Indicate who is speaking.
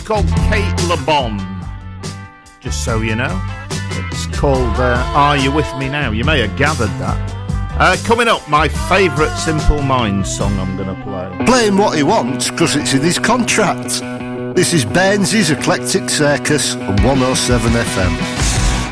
Speaker 1: called Kate LeBon, just so you know. It's called Are You With Me Now? You may have gathered that. Coming up, my favourite Simple Minds song I'm going to play.
Speaker 2: Playing what he wants because it's in his contract. This is Baines's Eclectic Circus on 107 FM.